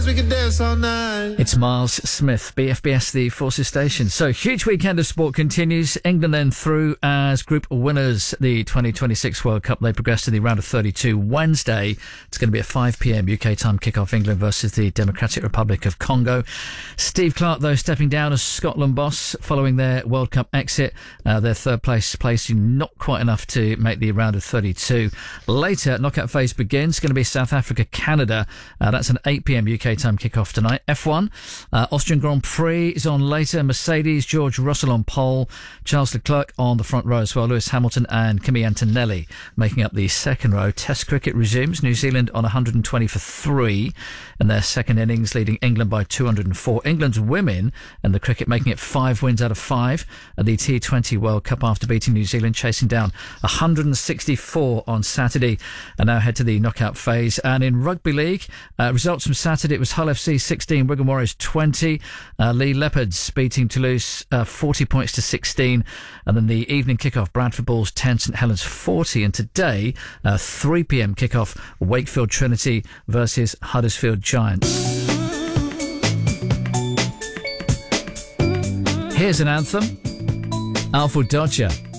We can dance all night. It's Miles Smith, BFBS, the Forces Station. So, huge weekend of sport continues. England then through as group winners the 2026 World Cup. They progressed to the round of 32 Wednesday. It's going to be a 5 p.m. UK time kickoff, England versus the Democratic Republic of Congo. Steve Clarke, though, stepping down as Scotland boss following their World Cup exit. Their third place placing not quite enough to make the round of 32. Later, knockout phase begins. It's going to be South Africa, Canada. That's an 8 p.m. UK time kickoff tonight. F1, Austrian Grand Prix is on later. Mercedes, George Russell on pole. Charles Leclerc on the front row as well. Lewis Hamilton and Kimi Antonelli making up the second row. Test cricket resumes. New Zealand on 120 for 3 in their second innings, leading England by 204. England's women and the cricket making it 5 wins out of 5 at the T20 World Cup after beating New Zealand, chasing down 164 on Saturday, and now head to the knockout phase. And in rugby league, results from Saturday, it was Hull FC 16, Wigan Warriors 20, Lee Leopards beating Toulouse 40 points to 16, and then the evening kickoff, Bradford Bulls 10, St Helens 40, and today 3 p.m. kickoff, Wakefield Trinity versus Huddersfield Giants. Here's an anthem, Alfred Dodger.